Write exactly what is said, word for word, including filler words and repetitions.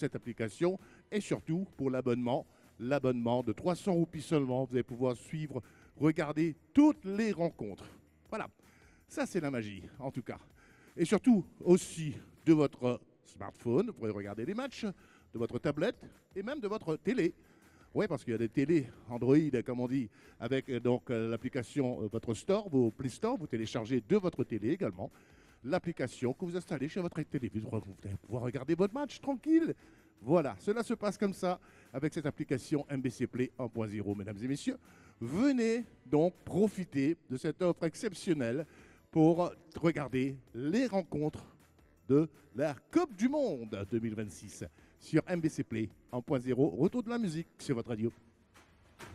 cette application et surtout pour l'abonnement. L'abonnement de trois cents roupies seulement, vous allez pouvoir suivre, regarder toutes les rencontres. Voilà, ça c'est la magie en tout cas. Et surtout aussi de votre smartphone, vous pourrez regarder les matchs, de votre tablette et même de votre télé. Oui, parce qu'il y a des télés Android, comme on dit, avec donc l'application, votre store, vos Play Store, vous téléchargez de votre télé également l'application que vous installez chez votre téléviseur. Vous allez pouvoir regarder votre match tranquille. Voilà, cela se passe comme ça avec cette application M B C Play un point zéro, mesdames et messieurs. Venez donc profiter de cette offre exceptionnelle pour regarder les rencontres de la Coupe du Monde deux mille vingt-six sur M B C Play un point zéro. Retour de la musique sur votre radio.